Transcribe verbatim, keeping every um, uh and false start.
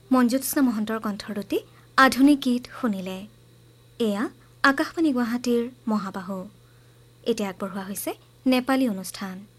মঞ্জুৎস্না মহন্তৰ কণ্ঠৰতি আধুনিক গীত শুনিলে। এয়া আকাশবাণী গুৱাহাটীৰ মহাবাহু। এতিয়া আগবঢ়োৱা হৈছে নেপালী অনুষ্ঠান।